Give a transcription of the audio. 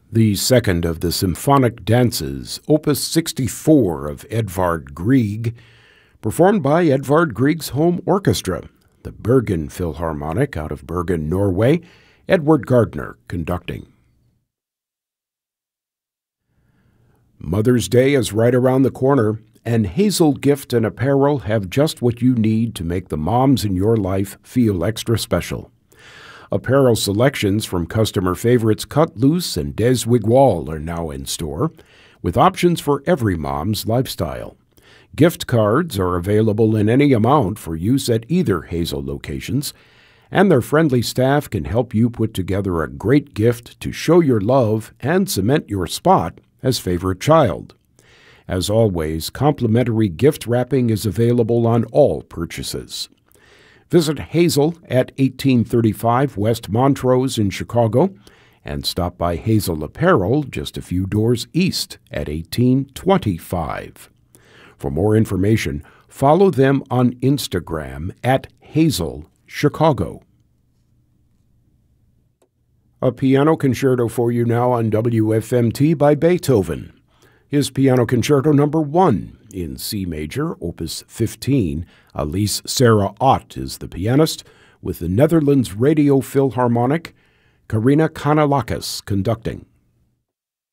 The second of the symphonic dances, Opus 64 of Edvard Grieg, performed by Edvard Grieg's home orchestra, the Bergen Philharmonic out of Bergen, Norway, Edward Gardner conducting. Mother's Day is right around the corner, and Hazel Gift and Apparel have just what you need to make the moms in your life feel extra special. Apparel selections from customer favorites Cut Loose and Des Wigwall are now in store, with options for every mom's lifestyle. Gift cards are available in any amount for use at either Hazel locations, and their friendly staff can help you put together a great gift to show your love and cement your spot as favorite child. As always, complimentary gift wrapping is available on all purchases. Visit Hazel at 1835 West Montrose in Chicago, and stop by Hazel Apparel just a few doors east at 1825. For more information, follow them on Instagram at Hazel Chicago. A piano concerto for you now on WFMT by Beethoven. His Piano Concerto No. 1 in C major, Opus 15. Elise Sarah Ott is the pianist, with the Netherlands Radio Philharmonic, Karina Kanalakis conducting.